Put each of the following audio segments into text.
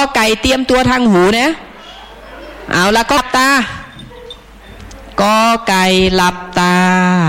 ไก่เตรียมตัวทางหูนะเอาละก็ตากอไก่หลับตา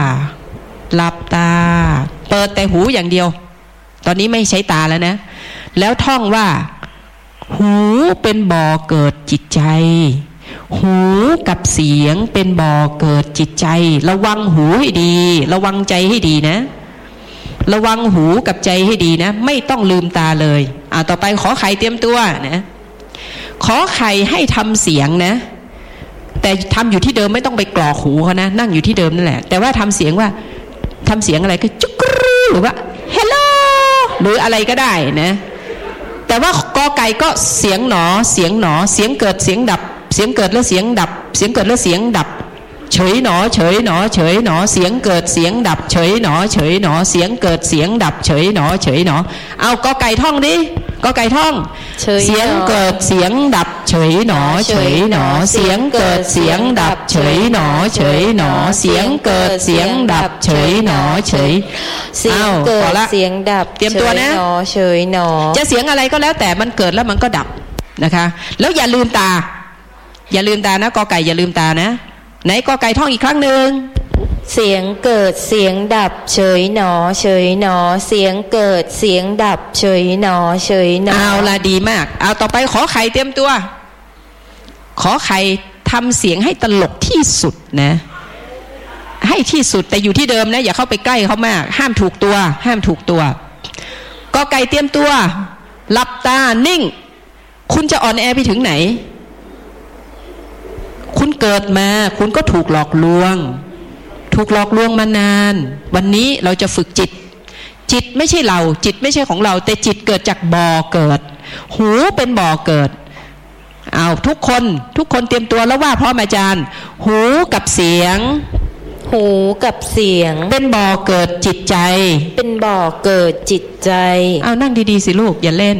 เปิดแต่หูอย่างเดียวตอนนี้ไม่ใช้ตาแล้วนะแล้วท่องว่าหูเป็นบ่อเกิดจิตใจหูกับเสียงเป็นบ่อเกิดจิตใจระวังหูให้ดีระวังใจให้ดีนะระวังหูกับใจให้ดีนะไม่ต้องลืมตาเลยต่อไปขอไข่เตรียมตัวนะขอไข่ให้ทำเสียงนะแต่ทำอยู่ที่เดิมไม่ต้องไปกรอกหูเขานะนั่งอยู่ที่เดิมนั่นแหละแต่ว่าทำเสียงว่าทำเสียงอะไรก็จุกรูหรือว่าเฮลโลหรืออะไรก็ได้นะแต่ว่ากอไก่ก็เสียงหนอเสียงหนอเสียงเกิดเสียงดับเสียงเกิดแล้วเสียงดับเสียงเกิดแล้วเสียงดับเฉยหนอเฉยหนอเฉยหนอเสียงเกิดเสียงดับเฉยหนอเฉยหนอเสียงเกิดเสียงดับเฉยหนอเฉยหนอเอากอไก่ท่องดิกอไก่ท่องเสียงเกิดเสียงดับเฉยหนอเฉยหนอเสียงเกิดเสียงดับเฉยหนอเฉยหนอเสียงเกิดเสียงดับเฉยหนอเฉยเสียงเกิดเสียงดับเตรียมตัวนะเฉยหนอจะเสียงอะไรก็แล้วแต่มันเกิดแล้วมันก็ดับนะคะแล้วอย่าลืมตานะกอไก่อย่าลืมตานะไหนกอไก่ท่องอีกครั้งหนึ่งเสียงเกิดเสียงดับเฉยหนอเฉยหนอเสียงเกิดเสียงดับเฉยหนอเฉยหนอเอาละดีมากเอาต่อไปขอไข่เตรียมตัวขอไข่ทำเสียงให้ตลกที่สุดนะให้ที่สุดแต่อยู่ที่เดิมนะอย่าเข้าไปใกล้เขามากห้ามถูกตัวกอไก่เตรียมตัวหลับตานิ่งคุณจะอ่อนแอไปถึงไหนคุณเกิดมาคุณก็ถูกหลอกลวงมานานวันนี้เราจะฝึกจิตไม่ใช่เราจิตไม่ใช่ของเราแต่จิตเกิดจากบ่อเกิดหูเป็นบ่อเกิดเอาทุกคนเตรียมตัวแล้วว่าพร้อมอาจารย์หูกับเสียงเป็นบ่อเกิดจิตใจเอานั่งดีๆสิลูกอย่าเล่น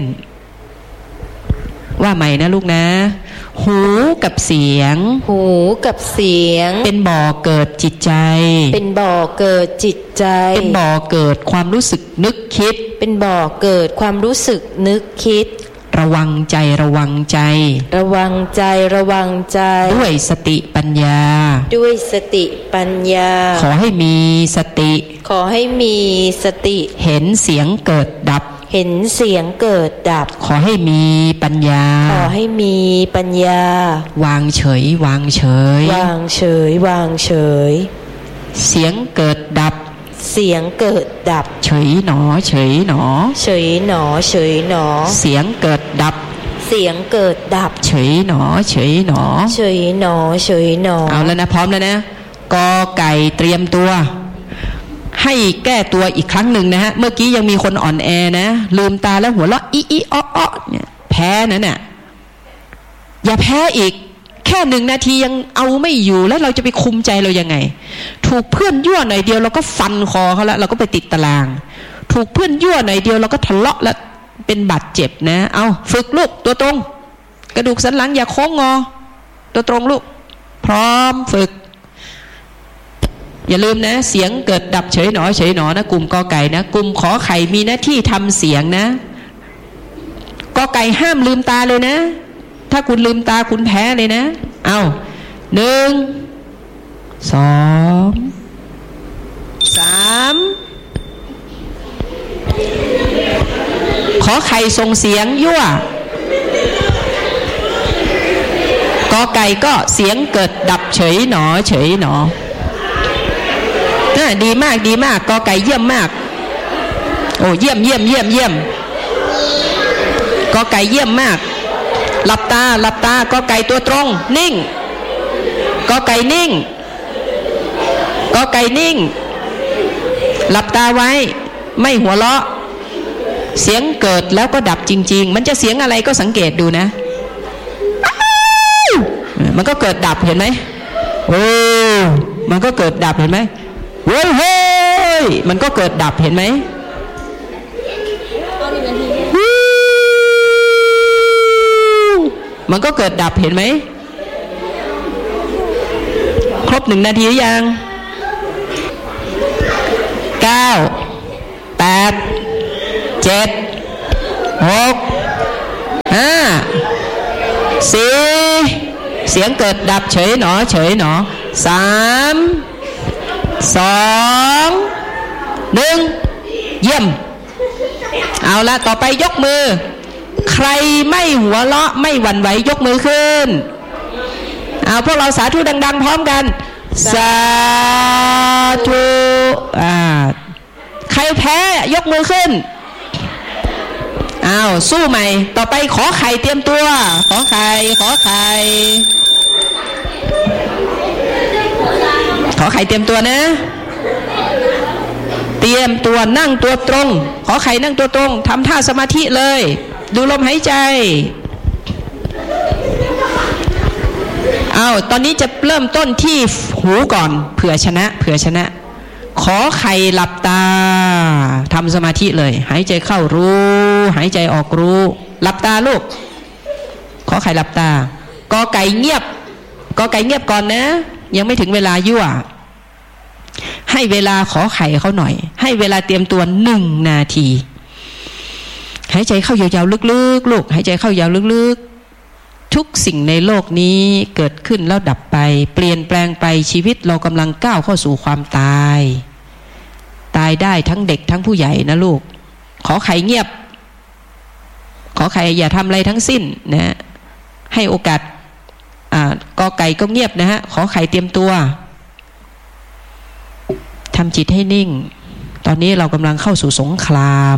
ว่าใหม่นะลูกนะหูกับเสียงเป็นบ่อเกิดจิตใจเป็นบ่อเกิดความรู้สึกนึกคิดระวังใจด้วยสติปัญญาขอให้มีสติเห็นเสียงเกิดดับขอให้มีปัญญาวางเฉยเสียงเกิดดับเฉยหนอเสียงเกิดดับเฉยหนอเอาแล้วนะพร้อมแล้วนะกอไก่เตรียมตัวให้แก้ตัวอีกครั้งหนึ่งนะฮะเมื่อกี้ยังมีคนอ่อนแอนะลืมตาแล้วหัวเราะอีอ้อเนี่ยแพ้นั่นน่ะอย่าแพ้อีกแค่1 นาทียังเอาไม่อยู่แล้วเราจะไปคุมใจเรายังไงถูกเพื่อนยั่วหน่อยเดียวเราก็ฟันคอเขาแล้วเราก็ไปติดตารางถูกเพื่อนยั่วหน่อยเดียวเราก็ทะเลาะแล้วเป็นบาดเจ็บนะเอาฝึกลูกตัวตรงกระดูกสันหลังอย่าโค้งงอตัวตรงลูกพร้อมฝึกอย่าลืมนะเสียงเกิดดับเฉยหนอนะกลุ่มกอไก่นะกลุ่มขอไข่มีหน้าที่ทำเสียงนะกอไก่ห้ามลืมตาเลยนะถ้าคุณลืมตาคุณแพ้เลยนะเอา1 2 3ขอไข่ส่งเสียงยั่วกอไก่ก็เสียงเกิดดับเฉยหนอดีมากกอไก่เยี่ยมมากโอ้เยี่ยมกอไก่เยี่ยมมากหลับตากอไก่ตัวตรงนิ่งกอไก่นิ่งหลับตาไว้ไม่หัวเราะเสียงเกิดแล้วก็ดับจริงๆมันจะเสียงอะไรก็สังเกตดูนะมันก็เกิดดับเห็นไหมโอ้มันก็เกิดดับเห็นไหมเฮ้ยมันก็เกิดดับเห็นไหมมันก็เกิดดับเห็นไหมครบ1 นาทีหรือยัง9 8 7 6 5 4เสียงเกิดดับเฉยหนอเฉยหนอ3 2 1เยี่ยมเอาละต่อไปยกมือใครไม่หัวเราะไม่หวั่นไหวยกมือขึ้นเอาพวกเราสาธุดังๆพร้อมกันสาธุใครแพ้ยกมือขึ้นเอาสู้ใหม่ต่อไปขอไข่เตรียมตัวขอไข่เตรียมตัวนะเตรียมตัวนั่งตัวตรงขอไข่นั่งตัวตรงทำท่าสมาธิเลยดูลมหายใจเอาตอนนี้จะเริ่มต้นที่หูก่อนเผื่อชนะขอไข่หลับตาทำสมาธิเลยหายใจเข้ารู้หายใจออกรู้หลับตาลูกขอไข่หลับตากอไก่เงียบก่อนนะยังไม่ถึงเวลายั่วให้เวลาขอไข่เขาหน่อยให้เวลาเตรียมตัว1 นาทีหายใจเข้ายาวๆลึกๆลูกหายใจเข้ายาวลึกๆทุกสิ่งในโลกนี้เกิดขึ้นแล้วดับไปเปลี่ยนแปลงไปชีวิตเรากำลังก้าวเข้าสู่ความตายได้ทั้งเด็กทั้งผู้ใหญ่นะลูกขอไข่เงียบขอไข่อย่าทำอะไรทั้งสิ้นนะให้โอกาสกอไก่ก็เงียบนะฮะขอไข่เตรียมตัวทำจิตให้นิ่งตอนนี้เรากำลังเข้าสู่สงคราม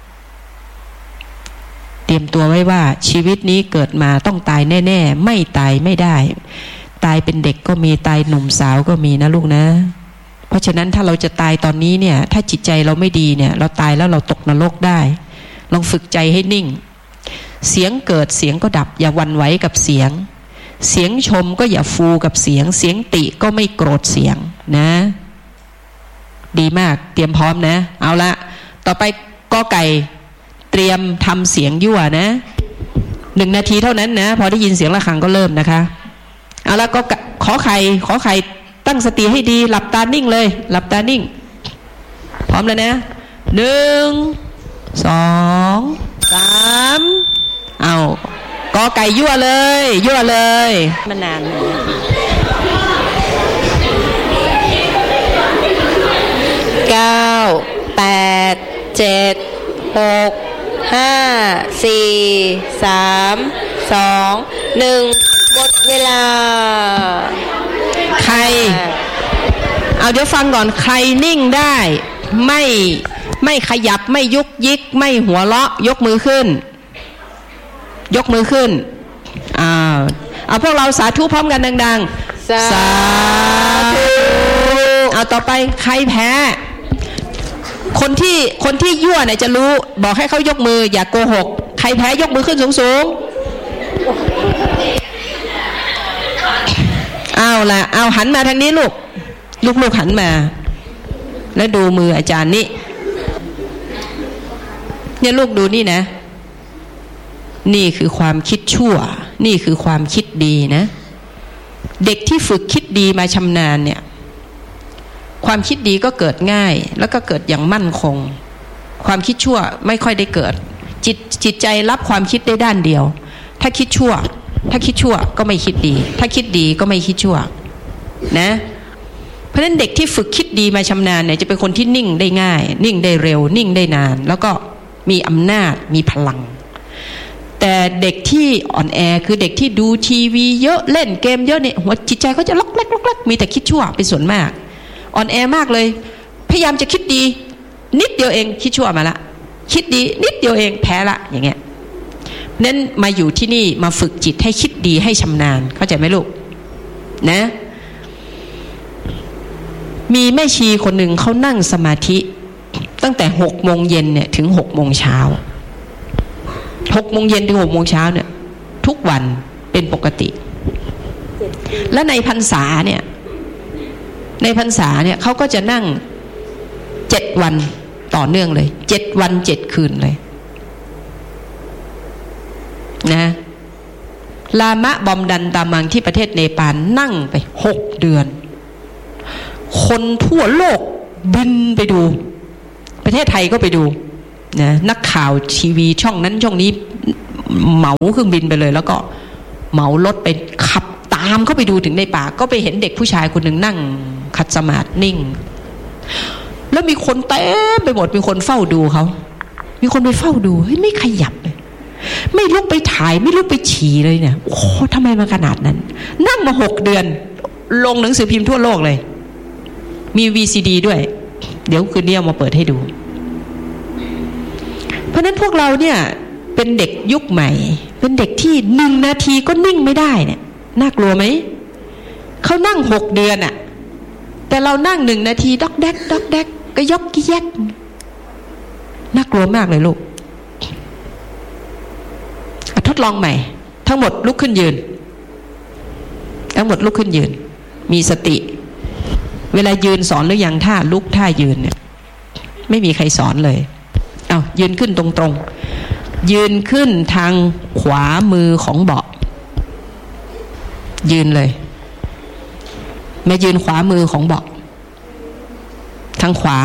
เตรียมตัวไว้ว่าชีวิตนี้เกิดมาต้องตายแน่ๆไม่ตายไม่ได้ตายเป็นเด็กก็มีตายหนุ่มสาวก็มีนะลูกนะเพราะฉะนั้นถ้าเราจะตายตอนนี้เนี่ยถ้าจิตใจเราไม่ดีเนี่ยเราตายแล้วเราตกนรกได้ลองฝึกใจให้นิ่งเสียงเกิดเสียงก็ดับอย่าหวั่นไหวกับเสียงชมก็อย่าฟูกับเสียงติก็ไม่โกรธเสียงนะดีมากเตรียมพร้อมนะเอาละต่อไปกอไก่เตรียมทำเสียงยั่วนะ1 นาทีเท่านั้นนะพอได้ยินเสียงระฆังก็เริ่มนะคะเอาละก็ขอไข่ตั้งสติให้ดีหลับตานิ่งเลยหลับตานิ่งพร้อมแล้วนะ1 2 3เอากอไก่ยั่วเลยมันนาน 9 8 7 6 5 4 3 2 1หมดเวลาใครเอาเดี๋ยวฟังก่อนใครนิ่งได้ไม่ขยับไม่ยุกยิกไม่หัวเราะยกมือขึ้นเอาพวกเราสาธุพร้อมกันดังๆสาธุเอาต่อไปใครแพ้คนที่ยั่วเนี่ยจะรู้บอกให้เขายกมืออย่าโกหกใครแพ้ยกมือขึ้นสูงเอาล่ะเอาหันมาทางนี้ลูกหันมาแล้วดูมืออาจารย์นี่เนี่ยลูกดูนี่นะนี่คือความคิดชั่วนี่คือความคิดดีนะเด็กที่ฝึกคิดดีมาชำนาญเนี่ยความคิดดีก็เกิดง่ายแล้วก็เกิดอย่างมั่นคงความคิดชั่วไม่ค่อยได้เกิดจิตใจรับความคิดได้ด้านเดียวถ้าคิดชั่วก็ไม่คิดดีถ้าคิดดีก็ไม่คิดชั่วนะเพราะฉะนั้นเด็กที่ฝึกคิดดีมาชำนาญเนี่ยจะเป็นคนที่นิ่งได้ง่ายนิ่งได้เร็วนิ่งได้นานแล้วก็มีอำนาจมีพลังแต่เด็กที่อ่อนแอคือเด็กที่ดูทีวีเยอะเล่นเกมเยอะเนี่ยหัวจิตใจเขาจะล็อกแรกมีแต่คิดชั่วเป็นส่วนมากอ่อนแอมากเลยพยายามจะคิดดีนิดเดียวเองคิดชั่วมาละคิดดีนิดเดียวเองแพ้ละอย่างเงี้ยนั้นมาอยู่ที่นี่มาฝึกจิตให้คิดดีให้ชำนาญเข้าใจไหมลูกนะมีแม่ชีคนหนึ่งเขานั่งสมาธิตั้งแต่6 โมงเย็นเนี่ยถึง6 โมงเช้า6 โมงเย็นถึง6 โมงเช้าเนี่ยทุกวันเป็นปกติและในพรรษาเนี่ยเขาก็จะนั่ง7 วันต่อเนื่องเลย7 วัน 7 คืนเลยนะลามะบอมดันตามังที่ประเทศเนปาลนั่งไป6 เดือนคนทั่วโลกบินไปดูประเทศไทยก็ไปดูนะนักข่าวทีวีช่องนั้นช่องนี้เหมาเครื่องบินไปเลยแล้วก็เหมารถไปขับตามเข้าไปดูถึงในป่าก็ไปเห็นเด็กผู้ชายคนหนึ่งนั่งขัดสมาธินิ่งแล้วมีคนเต็มไปหมดมีคนเฝ้าดูเขามีคนไปเฝ้าดูเฮ้ยไม่ขยับเลยไม่ลุกไปถ่ายไม่ลุกไปฉี่เลยเนี่ยโอ้ทำไมมาขนาดนั้นนั่งมา6 เดือนลงหนังสือพิมพ์ทั่วโลกเลยมี VCD ด้วยเดี๋ยวคืนนี้เอามาเปิดให้ดูเพราะนั้นพวกเราเนี่ยเป็นเด็กยุคใหม่เป็นเด็กที่1 นาทีก็นิ่งไม่ได้เนี่ยน่ากลัวไหมเขานั่ง6 เดือนอะแต่เรานั่ง1 นาทีดอกแดกดอกแดกก็ยกกี้แยกน่ากลัวมากเลยลูกทดลองใหม่ทั้งหมดลุกขึ้นยืนทั้งหมดลุกขึ้นยืนมีสติเวลายืนสอนหรือยังท่าลุกท่ายืนเนี่ยไม่มีใครสอนเลยเอายืนขึ้นตรงๆยืนขึ้นทางขวามือของเบาะยืนเลยมายืนขวามือของเบาะทางขวา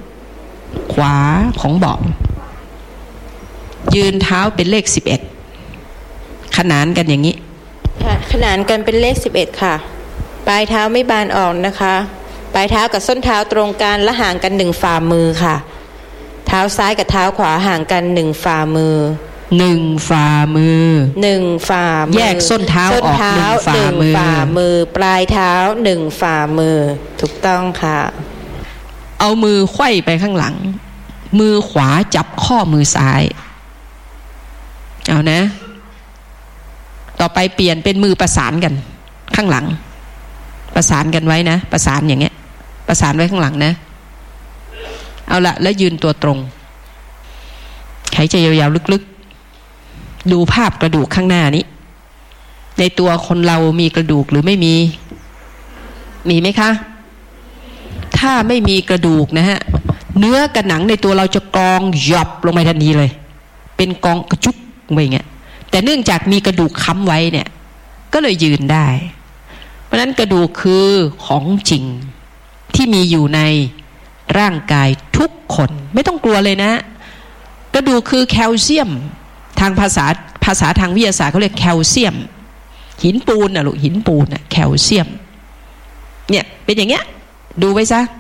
ของเบาะยืนเท้าเป็นเลข11ขนานกันอย่างนี้ค่ะขนานกันเป็นเลข11ค่ะปลายเท้าไม่บานออกนะคะปลายเท้ากับส้นเท้าตรงกันและห่างกัน1 ฝ่ามือค่ะเท้าซ้ายกับเท้าขวาห่างกัน1 ฝ่ามือ 1 ฝ่ามือ 1 ฝ่ามือแยกส้นเท้าออก1 ฝ่ามือปลายเท้า1 ฝ่ามือถูกต้องค่ะเอามือไขว้ไปข้างหลังมือขวาจับข้อมือซ้ายเอานะต่อไปเปลี่ยนเป็นมือประสานกันข้างหลังประสานกันไว้นะประสานอย่างเงี้ยประสานไว้ข้างหลังนะเอาละแล้วยืนตัวตรงหายใจยาวๆลึกๆดูภาพกระดูกข้างหน้านี้ในตัวคนเรามีกระดูกหรือไม่มีไหมคะถ้าไม่มีกระดูกนะฮะเนื้อกับหนังในตัวเราจะกองหยับลงไปทันทีเลยเป็นกองกระจุกไปอย่างเงี้ยแต่เนื่องจากมีกระดูกค้ำไว้เนี่ยก็เลยยืนได้เพราะฉะนั้นกระดูกคือของจริงที่มีอยู่ในร่างกายทุกคนไม่ต้องกลัวเลยนะกระดูกคือแคลเซียมทางภาษาทางวิทยาศาสตร์เขาเรียกแคลเซียมหินปูนน่ะลูกหินปูนน่ะแคลเซียมเนี่ยเป็นอย่างเงี้ยดูไว้ซะ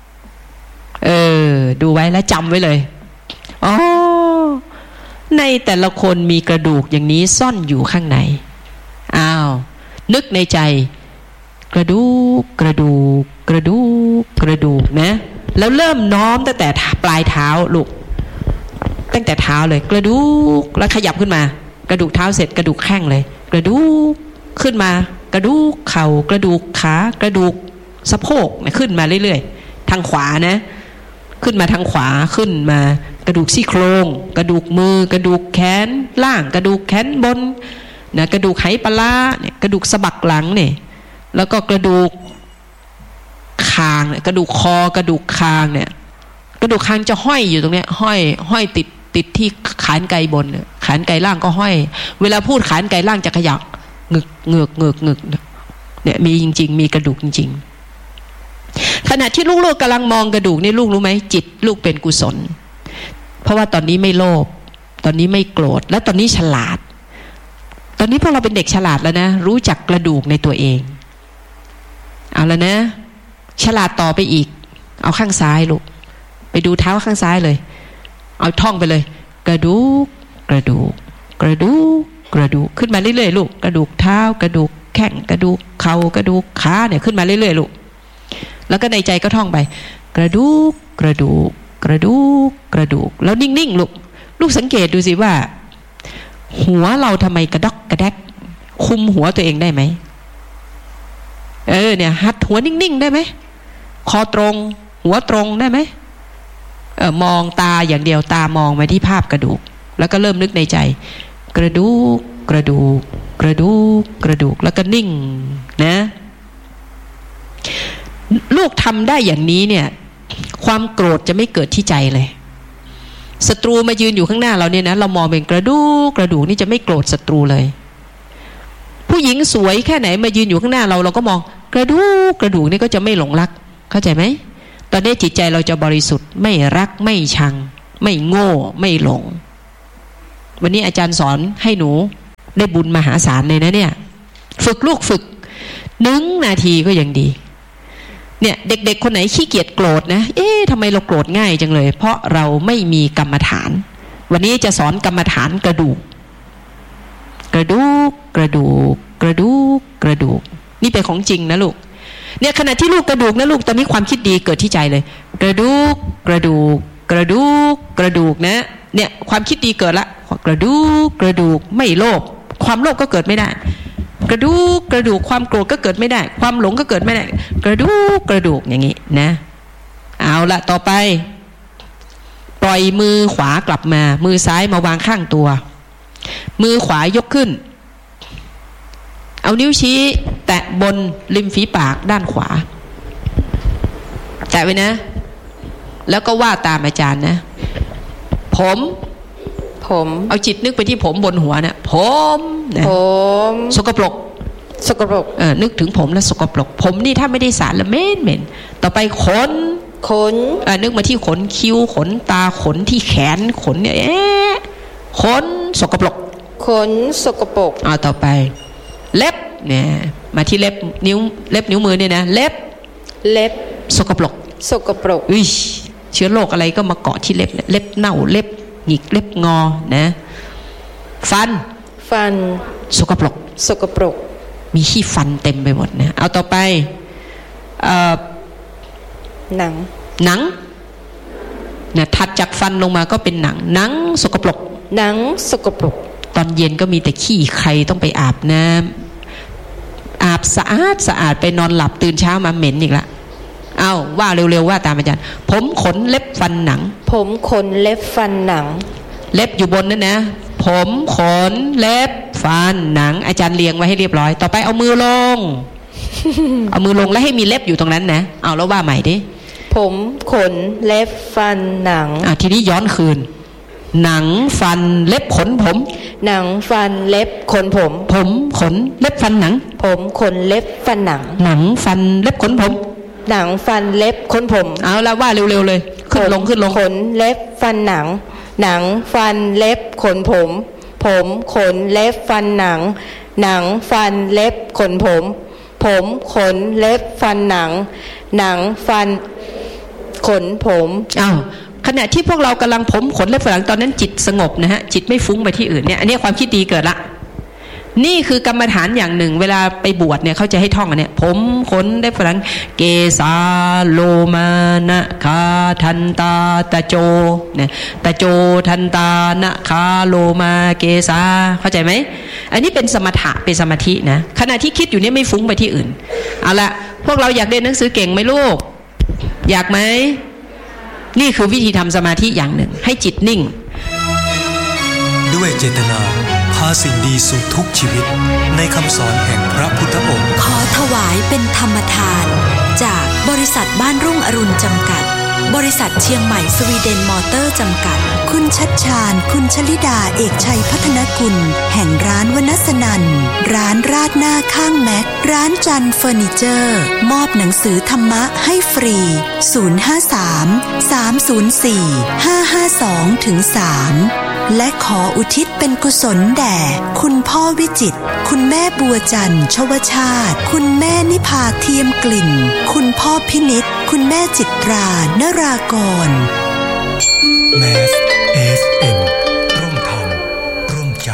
ดูไว้แล้วจำไว้เลยอ๋อในแต่ละคนมีกระดูกอย่างนี้ซ่อนอยู่ข้างในอ้าวนึกในใจกระดูกนะแล้วเริ่มน้อมตั้งแต่ปลายเท้าลูกตั้งแต่เท้าเลยกระดูกแล้วขยับขึ้นมากระดูกเท้าเสร็จกระดูกแข้งเลยกระดูกขึ้นมากระดูกเข่ากระดูกขากระดูกสะโพกขึ้นมาเรื่อยๆทางขวานะขึ้นมาทางขวาขึ้นมากระดูกซี่โครงกระดูกมือกระดูกแขนล่างกระดูกแขนบนนะกระดูกไหปลาเนี่ยกระดูกสะบักหลังเนี่ยแล้วก็กระดูกคางเนี่ยกระดูกคอกระดูกคางเนี่ยกระดูกคางจะห้อยอยู่ตรงเนี้ยห้อยติดที่ขานไกบนเนี่ยขานไกล่างก็ห้อยเวลาพูดขานไกล่างจะขยับเงือกเนี่ยมีจริงๆมีกระดูกจริงๆขณะที่ลูกๆกำลังมองกระดูกนี่ลูกรู้ไหมจิตลูกเป็นกุศลเพราะว่าตอนนี้ไม่โลภตอนนี้ไม่โกรธและตอนนี้ฉลาดตอนนี้พวกเราเป็นเด็กฉลาดแล้วนะรู้จักกระดูกในตัวเองเอาแล้วนะฉลาดต่อไปอีกเอาข้างซ้ายลูกไปดูเท้าข้างซ้ายเลยเอาท่องไปเลยกระดูกขึ้นมาเรื่อยๆลูกกระดูกเท้ากระดูกแข้งกระดูกเข่ากระดูกขาเนี่ยขึ้นมาเรื่อยๆลูกแล้วก็ในใจก็ท่องไปกระดูกแล้วนิ่งๆลูกสังเกตดูสิว่าหัวเราทำไมกระดกกระแดกคุมหัวตัวเองได้ไหมเนี่ยหัดหัวนิ่งๆได้ไหมคอตรงหัวตรงได้ไหมมองตาอย่างเดียวตามองไปที่ภาพกระดูกแล้วก็เริ่มนึกในใจกระดูกแล้วก็นิ่งนะลูกทำได้อย่างนี้เนี่ยความโกรธจะไม่เกิดที่ใจเลยศัตรูมายืนอยู่ข้างหน้าเราเนี่ยนะเรามองเป็นกระดูกนี่จะไม่โกรธศัตรูเลยผู้หญิงสวยแค่ไหนมายืนอยู่ข้างหน้าเราก็มองกระดูกนี่ก็จะไม่หลงรักเข้าใจไหมตอนนี้จิตใจเราจะบริสุทธิ์ไม่รักไม่ชังไม่โง่ไม่หลงวันนี้อาจารย์สอนให้หนูได้บุญมหาศาลเลยนะเนี่ยฝึกลูกฝึก1 นาทีก็ยังดีเนี่ยเด็กๆคนไหนขี้เกียจโกรธนะทำไมเราโกรธง่ายจังเลยเพราะเราไม่มีกรรมฐานวันนี้จะสอนกรรมฐานกระดูกนี่เป็นของจริงนะลูกเนี่ยขณะที่ลูกกระดูกนะลูกตอนนี้ความคิดดีเกิดที่ใจเลยกระดูกนะเนี่ยความคิดดีเกิดละกระดูกไม่โลภความโลภก็เกิดไม่ได้กระดูกความโกรธก็เกิดไม่ได้ความหลงก็เกิดไม่ได้กระดูกอย่างนี้นะเอาละต่อไปปล่อยมือขวากลับมามือซ้ายมาวางข้างตัวมือขวายกขึ้นเอานิ้วชี้แตะบนริมฝีปากด้านขวาแตะไว้นะแล้วก็ว่าตามอาจารย์นะผมเอาจิตนึกไปที่ผมบนหัวนะผมสกปรกนึกถึงผมแล้วสกปรกผมนี่ถ้าไม่ได้สารละเหม็นต่อไปขนนึกมาที่ขนคิ้วขนตาขนที่แขนขนเนี่ยขนสกปรกต่อไปเล็บเนี่ยมาที่เล็บนิ้วมือเนี่ยนะเล็บสกปรกเชื้อโรคอะไรก็มาเกาะที่เล็บเนี่ยเล็บเน่าเล็บหงิกเล็บงอนะฟันสกปรกมีขี้ฟันเต็มไปหมดนะเอาต่อไปหนังเนี่ยถัดจากฟันลงมาก็เป็นหนังสกปรกตอนเย็นก็มีแต่ขี้ใครต้องไปอาบน้ำอาบสะอาดไปนอนหลับตื่นเช้ามาเหม็นอีกละเอาว่าเร็วๆว่าตามอาจารย์ผมขนเล็บฟันหนังเล็บอยู่บนนั่นนะผมขนเล็บฟันหนังอาจารย์เรียงไว้ให้เรียบร้อยต่อไปเอามือลง เอามือลงแล้วให้มีเล็บอยู่ตรงนั้นนะเอาแล้วว่าใหม่ดิผมขนเล็บฟันหนังทีนี้ย้อนคืนหนังฟันเล็บขนผมหนังฟันเล็บขนผมขนเล็บฟันหนังผมขนเล็บฟันหนังหนังฟันเล็บขนผมหนังฟันเล็บขนผมเอาละว่าเร็วๆเลยขึ้นลงขนเล็บฟันหนังหนังฟันเล็บขนผมขนเล็บฟันหนังหนังฟันเล็บขนผมขนเล็บฟันหนังฟันขนผมขณะที่พวกเรากำลังผมขนเล็บฟันหนังตอนนั้นจิตสงบนะฮะจิตไม่ฟุ้งไปที่อื่นเนี่ยอันนี้ความคิดดีเกิดละนี่คือกรรมฐานอย่างหนึ่งเวลาไปบวชเนี่ยเขาจะให้ท่องอันเนี้ยผมขนเล็บฟันหนังเกสาโลมานะคาทันตาตะโจเนี่ยตะโจทันตานะคาโลมาเกสาเข้าใจไหมอันนี้เป็นสมถะเป็นสมาธินะขณะที่คิดอยู่เนี่ยไม่ฟุ้งไปที่อื่นเอาละพวกเราอยากเรียนหนังสือเก่งไหมลูกอยากไหมนี่คือวิธีทำสมาธิอย่างหนึ่งให้จิตนิ่งด้วยเจตนาพาสิ่งดีสู่ทุกชีวิตในคำสอนแห่งพระพุทธองค์ขอถวายเป็นธรรมทานจากบริษัทบ้านรุ่งอรุณจำกัดบริษัทเชียงใหม่สวีเดนมอเตอร์จำกัดคุณชัดชาญคุณชลิดาเอกชัยพัฒนกุลแห่งร้านวนัสนันร้านราดหน้าข้างแม็กร้านจันเฟอร์นิเจอร์มอบหนังสือธรรมะให้ฟรี053-304-552-3และขออุทิศเป็นกุศลแด่คุณพ่อวิจิตรคุณแม่บัวจันทร์ชวชาติคุณแม่นิพาเทียมกลิ่นคุณพ่อพินิจคุณแม่จิตรานรากรแมส FM ร่วมทำร่วมใจ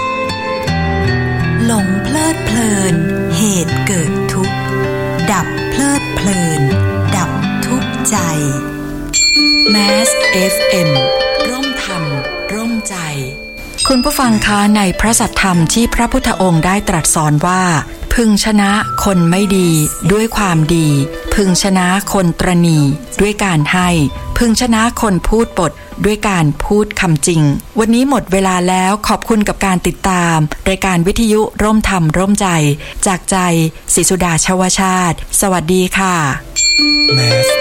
หลงเพลิดเพลินเหตุเกิดทุกข์ดับเพลิดเพลินดับทุกข์ใจแมส FM ร่วมทำร่วมใจคุณผู้ฟังคะในพระสัทธรรมที่พระพุทธองค์ได้ตรัสสอนว่าพึงชนะคนไม่ดีด้วยความดีพึงชนะคนตระหนี่ด้วยการให้พึงชนะคนพูดปดด้วยการพูดคำจริงวันนี้หมดเวลาแล้วขอบคุณกับการติดตามรายการวิทยุร่วมธรรมร่วมใจจากใจศิสุดาชวชาติสวัสดีค่ะ